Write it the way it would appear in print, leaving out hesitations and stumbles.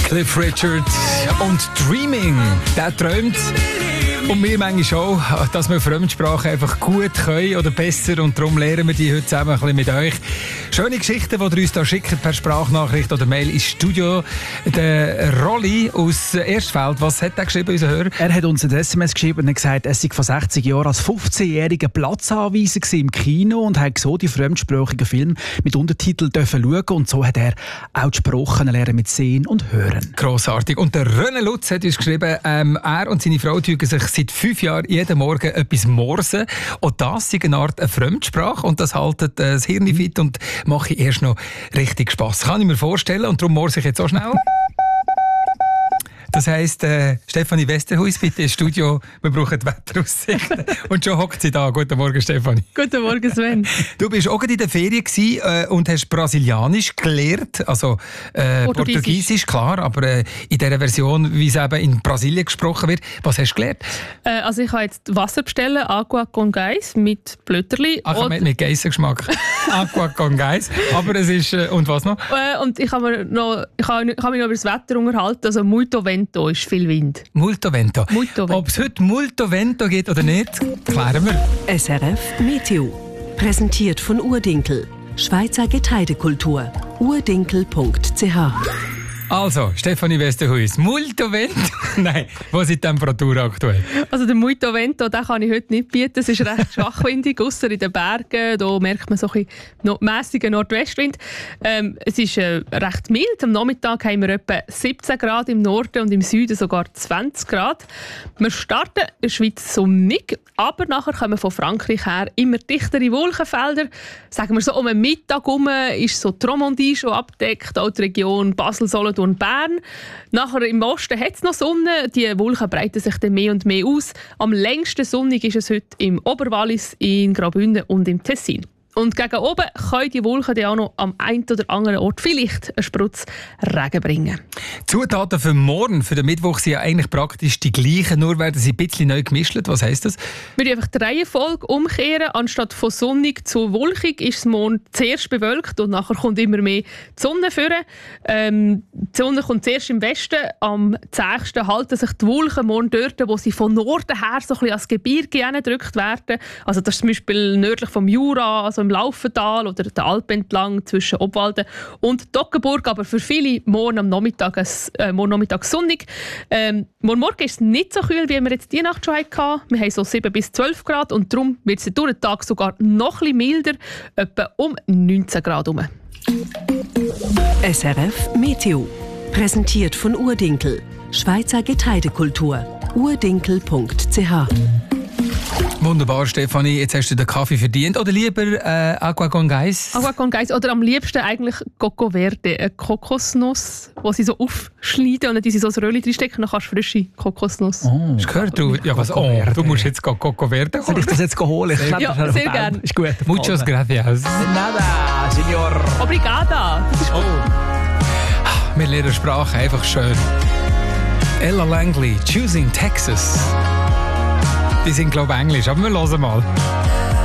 Cliff Richard und Dreaming, der träumt. Und wir manchmal auch, dass wir Fremdsprachen einfach gut können oder besser, und darum lernen wir die heute zusammen ein bisschen mit euch. Schöne Geschichten, die ihr uns da schickt per Sprachnachricht oder Mail ins Studio. Der Rolli aus Erstfeld, was hat er geschrieben, unser Hörer? Er hat uns ein SMS geschrieben und hat gesagt, er sei vor 60 Jahren als 15-jähriger Platzanweiser im Kino und hat so die fremdsprachigen Filme mit Untertiteln schauen, und so hat er auch die Sprache lernen mit Sehen und Hören. Grossartig. Und der René Lutz hat uns geschrieben, er und seine Frau tun sich seit 5 Jahren jeden Morgen etwas morsen. Und das ist eine Art Fremdsprache und das haltet das Hirn fit und mache erst noch richtig Spass. Kann ich mir vorstellen, und darum morse ich jetzt so schnell. Das heisst, Stefanie Westerhuis, bitte ins Studio. Wir brauchen die Wetteraussichten. Und schon hockt sie da. Guten Morgen, Stefanie. Guten Morgen, Sven. Du bist auch in der Ferien gewesen, und hast Brasilianisch gelernt. Also Portugiesisch, klar, aber in der Version, wie es eben in Brasilien gesprochen wird. Was hast du gelernt? Also ich habe jetzt Wasser bestellen, Agua con Gás mit Blöterli. Ach, mit Geissengeschmack. Aqua con Gás. Aber es ist... und was noch? Und ich habe mich noch über das Wetter unterhalten. Also muito vento ist viel Wind. Multo vento. Muito vento. Ob es heute Multo vento geht oder nicht, klären wir. SRF Meteo. Präsentiert von Urdinkel. Schweizer Getreidekultur. urdinkel.ch. Also, Stefanie Westerhuis, Multo vento. Nein, was ist die Temperatur aktuell? Also der muito vento, den kann ich heute nicht bieten. Es ist recht schwachwindig, ausser in den Bergen. Da merkt man so ein bisschen mässigen Nordwestwind. Es ist recht mild. Am Nachmittag haben wir etwa 17 Grad im Norden und im Süden sogar 20 Grad. Wir starten in der Schweiz sonnig, aber nachher kommen von Frankreich her immer dichtere Wolkenfelder. Sagen wir so, um den Mittag herum ist so die Romandie schon abgedeckt, auch die Region Basel, Solothurn und Bern. Nachher im Osten hat es noch Sonne. Die Wolken breiten sich dann mehr und mehr aus. Am längsten sonnig ist es heute im Oberwallis, in Graubünden und im Tessin. Und gegen oben können die Wolken dann auch noch am einen oder anderen Ort vielleicht einen Sprutz Regen bringen. Zutaten für morgen, für den Mittwoch, sind ja eigentlich praktisch die gleichen, nur werden sie ein bisschen neu gemischt. Was heisst das? Wir müssen einfach die Reihenfolge umkehren. Anstatt von sonnig zu wolkig ist es morgen zuerst bewölkt und nachher kommt immer mehr die Sonne führen. Die Sonne kommt zuerst im Westen. Am 10. halten sich die Wolken morgen dort, wo sie von Norden her so ein bisschen ans Gebirge gedrückt werden. Also das ist zum Beispiel nördlich vom Jura, also im Laufental oder der Alpen entlang zwischen Obwalden und Toggenburg, aber für viele morgen am Nachmittag, morgen Nachmittag sonnig. Morgen Morgen ist es nicht so kühl, wie wir jetzt die Nacht schon hatten. Wir haben so 7 bis 12 Grad und darum wird es durch den Tag sogar noch ein bisschen milder, etwa um 19 Grad herum. SRF Meteo. Präsentiert von Urdinkel. Schweizer Getreidekultur. urdinkel.ch. Wunderbar, Stefanie. Jetzt hast du den Kaffee verdient. Oder lieber Agua con Gás? Agua con Gás. Oder am liebsten eigentlich Coco Verde, eine Kokosnuss, die sie so aufschneiden und dann sie so ein Röllchen reinstecken, dann kannst du frische Kokosnuss. Oh, hast du gehört? Ja, was? Oh, du musst jetzt Coco Verde holen. Soll ich das jetzt holen? Ja, sehr gerne. Ist gut. Muchas gracias. Nada, Signor. Obrigada. Das ist gut. Wir lernen Sprache einfach schön. Ella Langley, Choosing Texas. Die sind, glaube ich, Englisch, aber wir hören mal.